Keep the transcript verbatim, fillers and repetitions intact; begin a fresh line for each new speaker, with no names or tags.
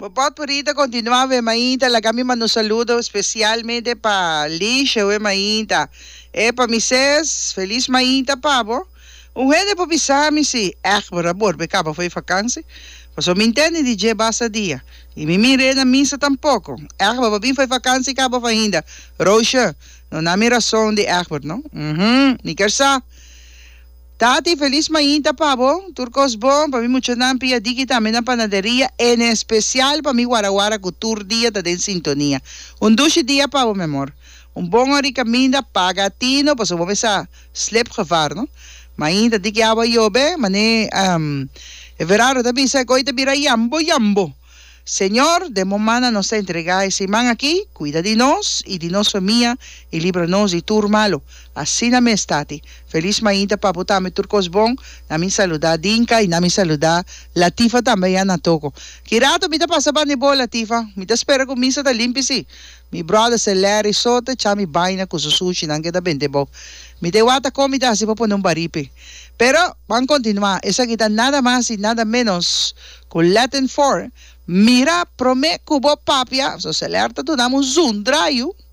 Popot Purita continuava mainta, la kami mano saludo especialmente para Lisha, we mainta. E para Mises, feliz mainta pabo. Un gente po bisami si, eh, barabor, becaba foi vakantie. Paso me entende de je basta dia. E me mire na missa tampouco. Eh, bababim foi vakantie cabo ainda. Rocha, não há razão de eh, não? Uhum, ni kersa. Tati, feliz mainta pabo, turcos bom, para mim muito nampi a diki também na panaderia, em especial para mim guaraguara cultura dia tá em sintonia. Um duche dia pabo, meu amor. Um bom hora caminho pagatino, para vou ver se sleep gevaar, não? Mainta diki aba yobe, mané um, é verano também sai coita bira yambo yambo. Senhor, de momana nos entregar esse man aqui, cuida de nós e de nossa família e livra-nos de tudo malo. Assim na estati. Feliz mainta para botar me turcos bom, na minha saludar Dinka e na minha saludar Latifa também a Natoko. Kirato, me dá passar para boa Latifa, me dá espera com missa da limpi-se. Mi brother se leri sote, chami baina com sushi, não queda bem de bom. Me deu outra comida assim para não baripe. Pero, vamos continuar. Essa aqui tá nada mais e nada menos com Latin four. Mira, prome kubo papia, so se alerta tu damos um draio.